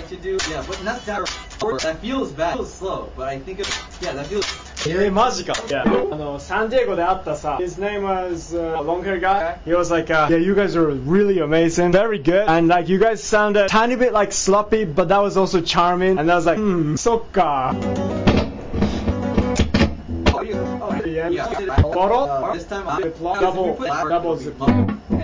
to do. Yeah, but not that. That feels bad. It feels slow, but I think that feels. マジか。Yeah. サンディエゴで会ったさ。His name was long hair guy. He was like, yeah, you guys are really amazing, very good, and like you guys sounded a tiny bit like sloppy, but that was also charming. And I was like, そっか。 Yeah. Bottle. This time double zip.